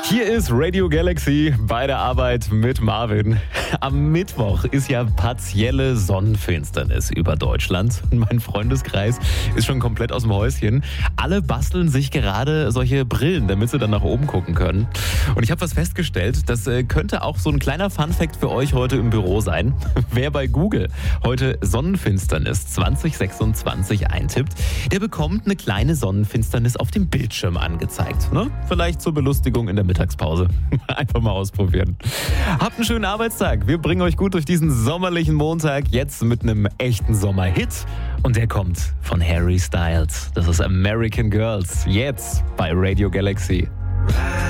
Hier ist Radio Galaxy bei der Arbeit mit Marvin. Am Mittwoch ist ja partielle Sonnenfinsternis über Deutschland. Mein Freundeskreis ist schon komplett aus dem Häuschen. Alle basteln sich gerade solche Brillen, damit sie dann nach oben gucken können. Und ich habe was festgestellt, das könnte auch so ein kleiner Funfact für euch heute im Büro sein. Wer bei Google heute Sonnenfinsternis 2026 eintippt, der bekommt eine kleine Sonnenfinsternis auf dem Bildschirm angezeigt. Ne? Vielleicht zur Belustigung in der Mittagspause. Einfach mal ausprobieren. Habt einen schönen Arbeitstag. Wir bringen euch gut durch diesen sommerlichen Montag. Jetzt mit einem echten Sommerhit. Und der kommt von Harry Styles. Das ist American Girls. Jetzt bei Radio Galaxy.